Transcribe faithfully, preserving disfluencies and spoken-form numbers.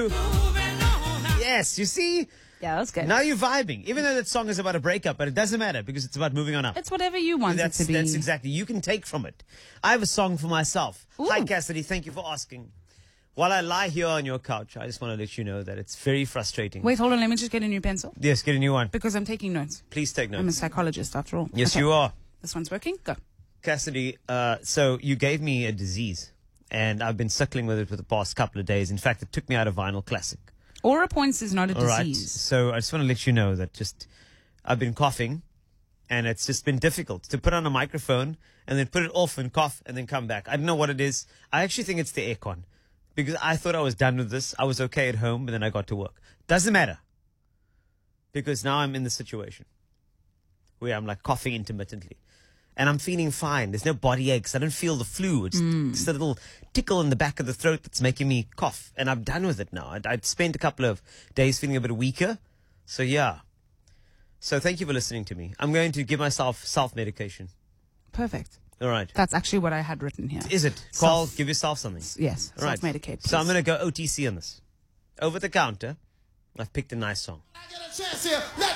Yes, you see? Yeah, that's good. Now you're vibing. Even though that song is about a breakup, but it doesn't matter because it's about moving on up. It's whatever you want That's, it to be. that's exactly. You can take from it. I have a song for myself. Ooh. Hi, Cassidy. Thank you for asking. While I lie here on your couch, I just want to let you know that it's very frustrating. Wait, hold on. Let me just get a new pencil Yes, get a new one. because I'm taking notes. Please take I'm a notes. psychologist after all. Yes, Okay. you are. This one's working? Go. Cassidy, uh, so you gave me a disease, and I've been suckling with it for the past couple of days. In fact, it took me out of Vinyl Classic. Aura points is not a All right. disease. So I just want to let you know that just I've been coughing, and it's just been difficult to put on a microphone and then put it off and cough and then come back. I don't know what it is. I actually think it's the aircon because I thought I was done with this. I was okay at home, but then I got to work. Doesn't matter because now I'm in the situation where I'm like coughing intermittently. And I'm feeling fine. There's no body aches. I don't feel the flu. It's Mm. just a little tickle in the back of the throat that's making me cough. And I'm done with it now. I'd, I'd spent a couple of days feeling a bit weaker. So, yeah. So, thank you for listening to me. I'm going to give myself self-medication. Perfect. All right. That's actually what I had written here. Is it? Carl, Self- give yourself something. Yes. All right. Self-medicate. So, I'm please. going to go O T C on this. Over the counter, I've picked a nice song. I get a chance here. Let